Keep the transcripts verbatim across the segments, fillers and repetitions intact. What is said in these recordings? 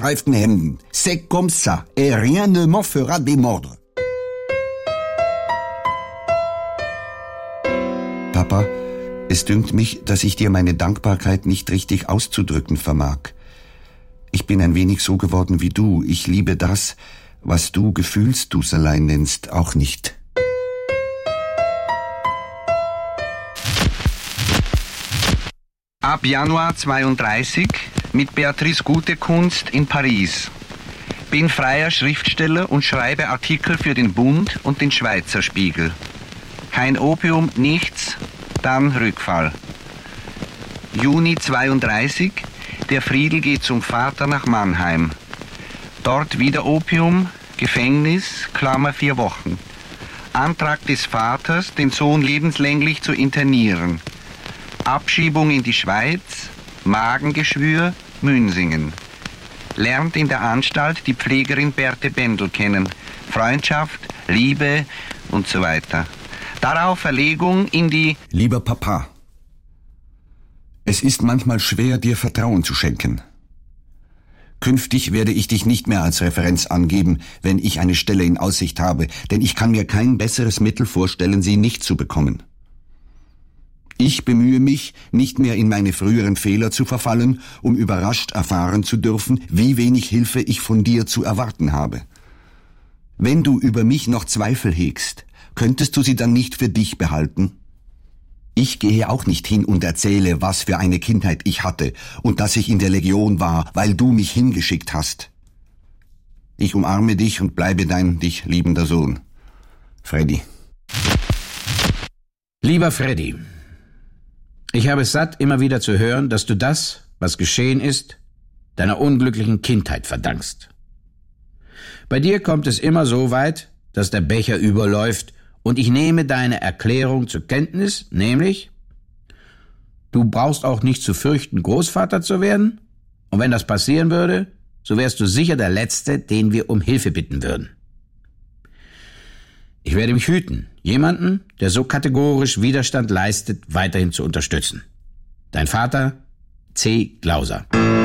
gestreiften Hemden. C'est comme ça, et rien ne m'en fera démordre. Papa, es dünkt mich, dass ich dir meine Dankbarkeit nicht richtig auszudrücken vermag. Ich bin ein wenig so geworden wie du. Ich liebe das, was du Gefühlsduselei nennst, auch nicht. Ab Januar zweiunddreißig mit Beatrice Gutekunst in Paris. Bin freier Schriftsteller und schreibe Artikel für den Bund und den Schweizer Spiegel. Kein Opium, nichts, dann Rückfall. Juni zweiunddreißig, der Friedel geht zum Vater nach Mannheim. Dort wieder Opium, Gefängnis, Klammer vier Wochen. Antrag des Vaters, den Sohn lebenslänglich zu internieren. Abschiebung in die Schweiz, Magengeschwür, Münsingen. Lernt in der Anstalt die Pflegerin Berthe Bendel kennen. Freundschaft, Liebe und so weiter. Darauf Verlegung in die... Lieber Papa, es ist manchmal schwer, dir Vertrauen zu schenken. Künftig werde ich dich nicht mehr als Referenz angeben, wenn ich eine Stelle in Aussicht habe, denn ich kann mir kein besseres Mittel vorstellen, sie nicht zu bekommen. Ich bemühe mich, nicht mehr in meine früheren Fehler zu verfallen, um überrascht erfahren zu dürfen, wie wenig Hilfe ich von dir zu erwarten habe. Wenn du über mich noch Zweifel hegst, könntest du sie dann nicht für dich behalten? Ich gehe auch nicht hin und erzähle, was für eine Kindheit ich hatte und dass ich in der Legion war, weil du mich hingeschickt hast. Ich umarme dich und bleibe dein dich liebender Sohn. Freddy. Lieber Freddy, ich habe es satt, immer wieder zu hören, dass du das, was geschehen ist, deiner unglücklichen Kindheit verdankst. Bei dir kommt es immer so weit, dass der Becher überläuft, und ich nehme deine Erklärung zur Kenntnis, nämlich, du brauchst auch nicht zu fürchten, Großvater zu werden, und wenn das passieren würde, so wärst du sicher der Letzte, den wir um Hilfe bitten würden. Ich werde mich hüten, jemanden, der so kategorisch Widerstand leistet, weiterhin zu unterstützen. Dein Vater, C. Glauser.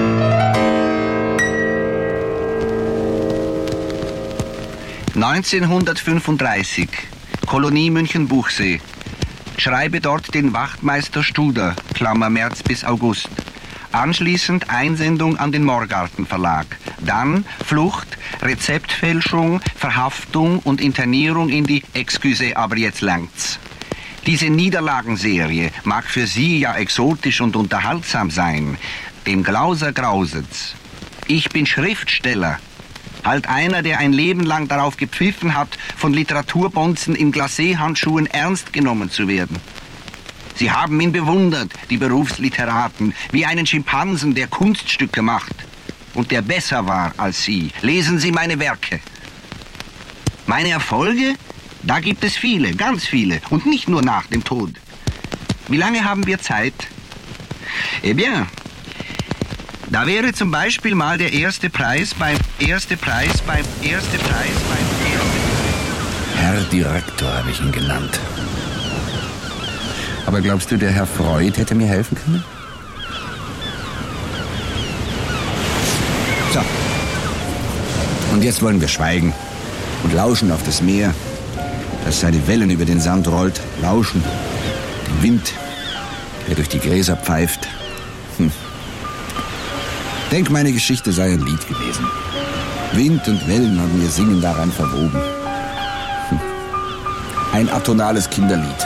neunzehnhundertfünfunddreißig, Kolonie München-Buchsee. Schreibe dort den Wachtmeister Studer, Klammer März bis August. Anschließend Einsendung an den Morgarten Verlag. Dann Flucht, Rezeptfälschung, Verhaftung und Internierung in die Excuse, aber jetzt langt's. Diese Niederlagenserie mag für Sie ja exotisch und unterhaltsam sein. Dem Glauser grauset's. Ich bin Schriftsteller. Halt einer, der ein Leben lang darauf gepfiffen hat, von Literaturbonzen in Glacé-Handschuhen ernst genommen zu werden. Sie haben ihn bewundert, die Berufsliteraten, wie einen Schimpansen, der Kunststücke macht und der besser war als Sie. Lesen Sie meine Werke. Meine Erfolge? Da gibt es viele, ganz viele, und nicht nur nach dem Tod. Wie lange haben wir Zeit? Eh bien, da wäre zum Beispiel mal der erste Preis beim erste Preis beim erste Preis beim erste Preis. Herr Direktor habe ich ihn genannt. Aber glaubst du, der Herr Freud hätte mir helfen können? So. Und jetzt wollen wir schweigen und lauschen auf das Meer, das seine Wellen über den Sand rollt. Lauschen, den Wind, der durch die Gräser pfeift. Hm. Denk, meine Geschichte sei ein Lied gewesen. Wind und Wellen haben ihr Singen daran verwoben. Hm. Ein atonales Kinderlied.